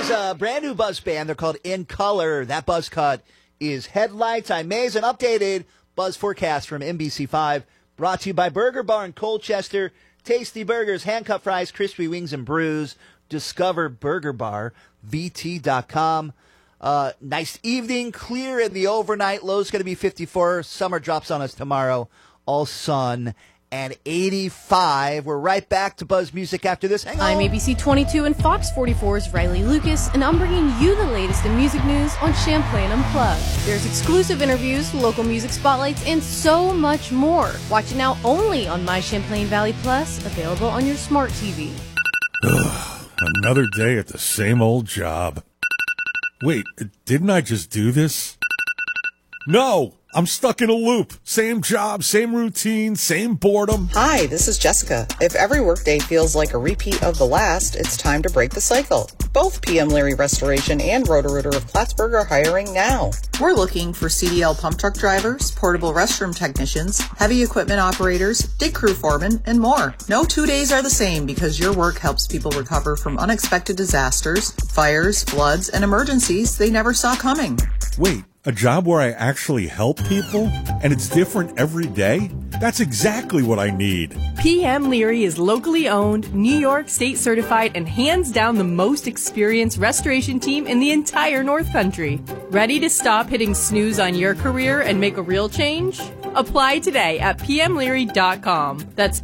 is a brand new Buzz band. They're called In Color. That Buzz cut is Headlights. I'm Maze, an updated Buzz forecast from NBC5. Brought to you by Burger Bar in Colchester. Tasty burgers, hand-cut fries, crispy wings, and brews. Discover Burger Bar, VT.com. Nice evening, clear in the overnight. Low's going to be 54. Summer drops on us tomorrow. All sun and 85. We're right back to Buzz Music after this. Hang on. I'm ABC 22 and Fox 44's Riley Lucas, and I'm bringing you the latest in music news on Champlain Unplugged. There's exclusive interviews, local music spotlights, and so much more. Watch it now only on My Champlain Valley Plus, available on your smart TV. Ugh, another day at the same old job. Wait, didn't I just do this? No! I'm stuck in a loop. Same job, same routine, same boredom. Hi, this is Jessica. If every workday feels like a repeat of the last, it's time to break the cycle. Both PM Leary Restoration and Roto-Rooter of Plattsburgh are hiring now. We're looking for CDL pump truck drivers, portable restroom technicians, heavy equipment operators, dig crew foremen, and more. No 2 days are the same because your work helps people recover from unexpected disasters, fires, floods, and emergencies they never saw coming. Wait, a job where I actually help people? And it's different every day? That's exactly what I need. PM Leary is locally owned, New York State certified, and hands down the most experienced restoration team in the entire North Country. Ready to stop hitting snooze on your career and make a real change? Apply today at pmleary.com. That's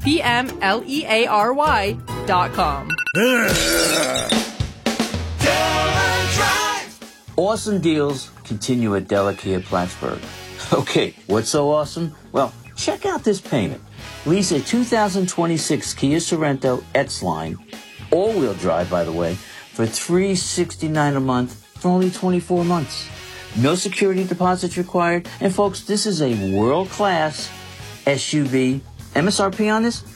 PMLEARY.com. Awesome deals continue at Delakia Plattsburgh. Okay, what's so awesome? Well, check out this payment. Lease a 2026 Kia Sorento X-Line, all-wheel drive, by the way, for $369 a month for only 24 months. No security deposits required. And folks, this is a world-class SUV. MSRP on this,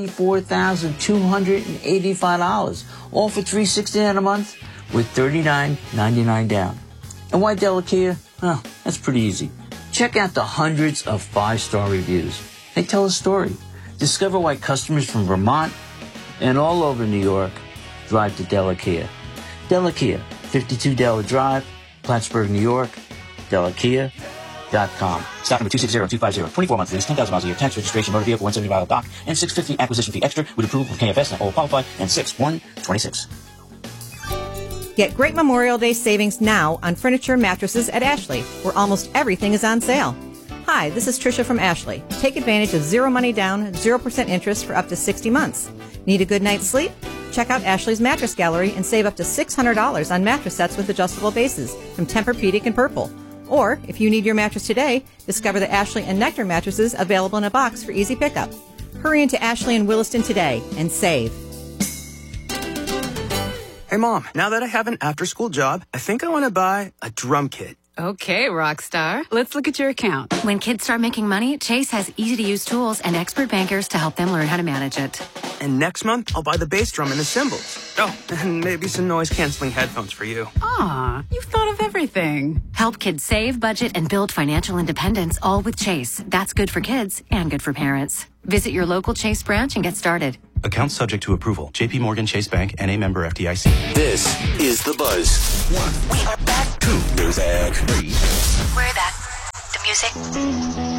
$44,285, all for $369 a month with $39.99 down. And why Delakia? Well, that's pretty easy. Check out the hundreds of 5-star reviews. They tell a story. Discover why customers from Vermont and all over New York drive to Delakia. Delakia, 52 Della Drive, Plattsburgh, New York. Delakia.com. Stock number 260250. 24-month lease, 10,000 miles a year. Tax registration, motor vehicle, 175 dock, and $650 acquisition fee extra with approval from KFS and all qualify, and 6/1/26. Get great Memorial Day savings now on furniture and mattresses at Ashley, where almost everything is on sale. Hi, this is Tricia from Ashley. Take advantage of 0 money down, 0% interest for up to 60 months. Need a good night's sleep? Check out Ashley's Mattress Gallery and save up to $600 on mattress sets with adjustable bases from Tempur-Pedic and Purple. Or, if you need your mattress today, discover the Ashley and Nectar mattresses available in a box for easy pickup. Hurry into Ashley and Williston today and save. Hey, Mom, now that I have an after-school job, I think I want to buy a drum kit. Okay, Rockstar. Let's look at your account. When kids start making money, Chase has easy-to-use tools and expert bankers to help them learn how to manage it. And next month, I'll buy the bass drum and the cymbals. Oh, and maybe some noise-canceling headphones for you. Aw, you've thought of everything. Help kids save, budget, and build financial independence, all with Chase. That's good for kids and good for parents. Visit your local Chase branch and get started. Account subject to approval. J.P. Morgan Chase Bank, N.A. member FDIC. This is The Buzz. 1. We are back. 2. Music. 3. We're that. The music.